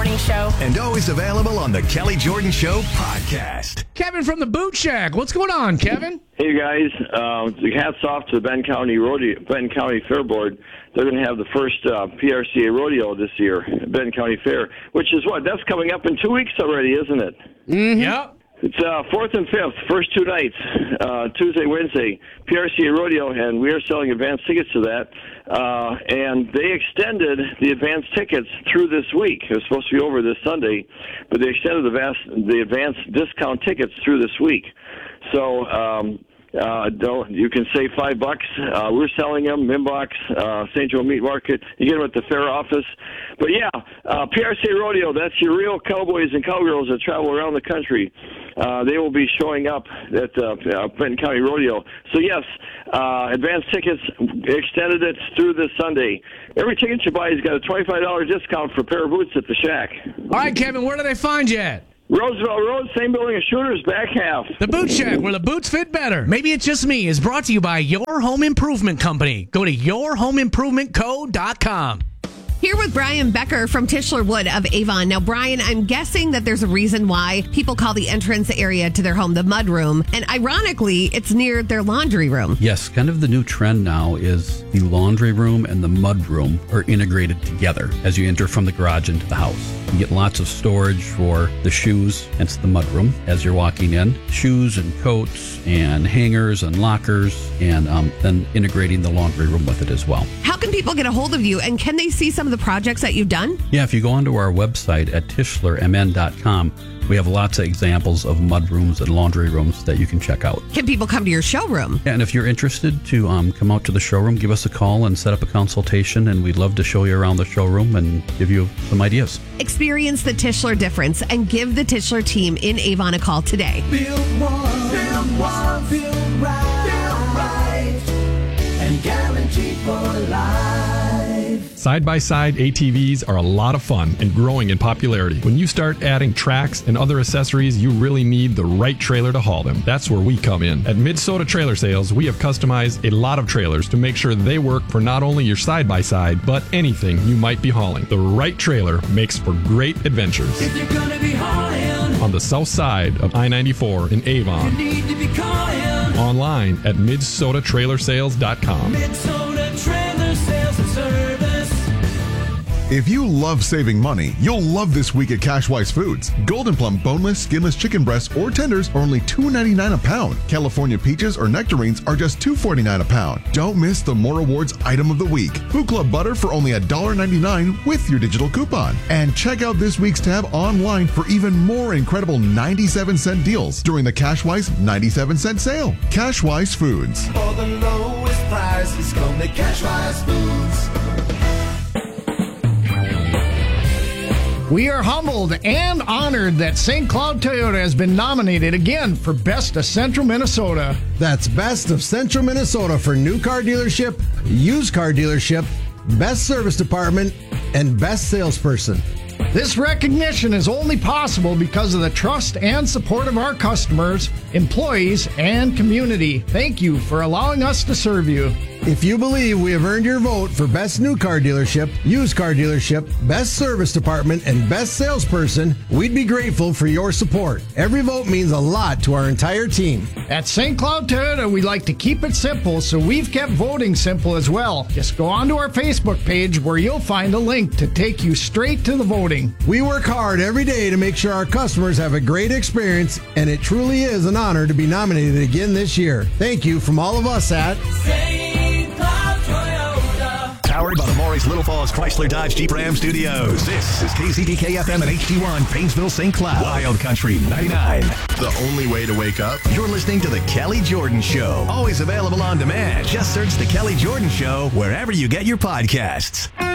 Morning Show. And always available on the Kelly Jordan Show podcast. Kevin from the Boot Shack. What's going on, Kevin? Hey guys, hats off to the Ben County Fair Board. They're going to have the first PRCA rodeo this year, Ben County Fair, which is that's coming up in 2 weeks already, isn't it? Mm-hmm. Yep. It's 4th and 5th, first 2 nights, Tuesday, Wednesday, PRCA rodeo, and we are selling advance tickets to that. And they extended the advance tickets through this week. It was supposed to be over this Sunday, but they extended the advance discount tickets through this week. So you can save $5. We're selling them, Mimbox, St. Joe Meat Market. You get them at the fair office. But yeah, PRCA Rodeo, that's your real cowboys and cowgirls that travel around the country. They will be showing up at Benton County Rodeo. So yes, advance tickets extended it through this Sunday. Every ticket you buy has got a $25 discount for a pair of boots at the Shack. All right, Kevin, where do they find you at? Roosevelt Road, same building as Shooters, back half. The Boot Shack, where the boots fit better. Maybe It's Just Me is brought to you by Your Home Improvement Company. Go to yourhomeimprovementco.com. Here with Brian Becker from Tischler Wood of Avon. Now, Brian, I'm guessing that there's a reason why people call the entrance area to their home the mud room. And ironically, it's near their laundry room. Yes, kind of the new trend now is the laundry room and the mud room are integrated together as you enter from the garage into the house. You get lots of storage for the shoes, hence the mud room, as you're walking in. Shoes and coats and hangers and lockers, and then integrating the laundry room with it as well. How can people get a hold of you, and can they see some of the projects that you've done? Yeah, if you go onto our website at tischlermn.com, we have lots of examples of mud rooms and laundry rooms that you can check out. Can people come to your showroom? Yeah, and if you're interested to come out to the showroom, give us a call and set up a consultation, and we'd love to show you around the showroom and give you some ideas. Experience the Tischler difference and give the Tischler team in Avon a call today. Build one, build right, and guaranteed for life. Side-by-side ATVs are a lot of fun and growing in popularity. When you start adding tracks and other accessories, you really need the right trailer to haul them. That's where we come in. At Minnesota Trailer Sales, we have customized a lot of trailers to make sure they work for not only your side-by-side, but anything you might be hauling. The right trailer makes for great adventures. If you're gonna be hauling on the south side of I-94 in Avon. you need to be calling Online at MinnesotaTrailerSales.com. Minnesota Trailer Sales and Service. If you love saving money, you'll love this week at Cashwise Foods. Golden Plum boneless, skinless chicken breasts or tenders are only $2.99 a pound. California peaches or nectarines are just $2.49 a pound. Don't miss the More Rewards item of the week. Food Club butter for only $1.99 with your digital coupon. And check out this week's tab online for even more incredible 97-cent deals during the Cashwise 97-cent sale. Cashwise Foods. For the lowest prices, come to Cashwise Foods. We are humbled and honored that St. Cloud Toyota has been nominated again for Best of Central Minnesota. That's Best of Central Minnesota for new car dealership, used car dealership, best service department, and best salesperson. This recognition is only possible because of the trust and support of our customers, employees, and community. Thank you for allowing us to serve you. If you believe we have earned your vote for best new car dealership, used car dealership, best service department, and best salesperson, we'd be grateful for your support. Every vote means a lot to our entire team. At St. Cloud Toyota, we like to keep it simple, so we've kept voting simple as well. Just go onto our Facebook page where you'll find a link to take you straight to the voting. We work hard every day to make sure our customers have a great experience, and it truly is an honor to be nominated again this year. Thank you from all of us at St. Cloud Toyota. Powered by the Maurice Little Falls Chrysler Dodge Jeep Ram Studios. This is KCDK FM and HD1 Painesville, St. Cloud. Wild Country 99. The only way to wake up? You're listening to The Kelly Jordan Show. Always available on demand. Just search The Kelly Jordan Show wherever you get your podcasts.